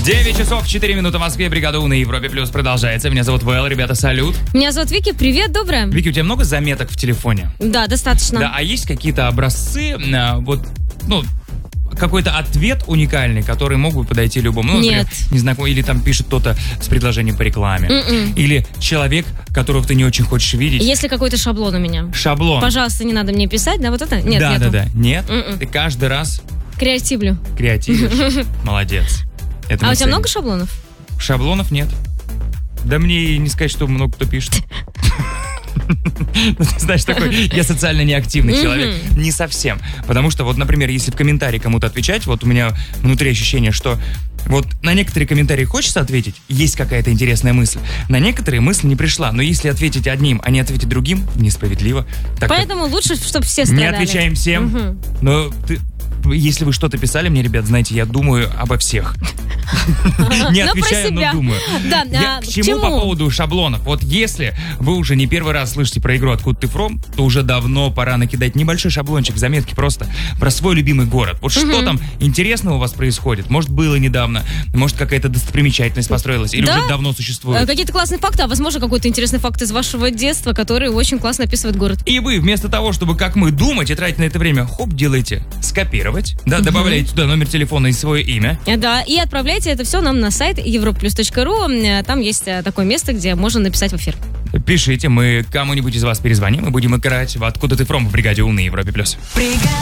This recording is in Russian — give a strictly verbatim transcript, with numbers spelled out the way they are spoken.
девять часов четыре минуты в Москве. Бригада У на Европе Плюс продолжается. Меня зовут Вэл. Ребята, салют. Меня зовут Вики. Привет, доброе. Вики, у тебя много заметок в телефоне? Да, достаточно. Да, а есть какие-то образцы, а, вот, ну, какой-то ответ уникальный, который мог бы подойти любому? Ну, Нет. Незнакомый, или там пишет кто-то с предложением по рекламе. Mm-mm. Или человек, которого ты не очень хочешь видеть. Если какой-то шаблон у меня. Шаблон. Пожалуйста, не надо мне писать, да, вот это? Нет, да, нету. да, да. Нет? Mm-mm. Ты каждый раз Креативлю. креативишь. Молодец. Это А мы у тебя ценим. много шаблонов? Шаблонов нет. Да мне и не сказать, что много кто пишет. Ты знаешь, такой, я социально неактивный человек. Не совсем. Потому что, вот, например, если в комментарии кому-то отвечать, вот у меня внутри ощущение, что вот на некоторые комментарии хочется ответить, есть какая-то интересная мысль. На некоторые мысль не пришла. Но если ответить одним, а не ответить другим, несправедливо. Так Поэтому лучше, чтобы все не страдали. отвечаем всем. Мгм. Но ты, если вы что-то писали мне, ребят, знаете, я думаю обо всех. Не Но про отвечаю, но себя. думаю. Да, Я а, к к чему чему? по поводу шаблонов? Вот если вы уже не первый раз слышите про игру «Откуда ты фром», то уже давно пора накидать небольшой шаблончик, заметки просто про свой любимый город. Вот что там интересного у вас происходит? Может, было недавно, может, какая-то достопримечательность построилась, или Да. уже давно Э, существует. Какие-то классные факты, а возможно какой-то интересный факт из вашего детства, который очень классно описывает город. И вы, вместо того, чтобы, как мы, думать и тратить на это время, хоп, делаете скопировать, да, добавляете туда номер телефона и свое имя. Э, Да, и отправляйте это все нам на сайт европлюс точка ру. Э, Там есть э, такое место, где можно написать в эфир. Пишите, мы кому-нибудь из вас перезвоним и будем играть в «Откуда ты фром» в бригаде У на Европе+.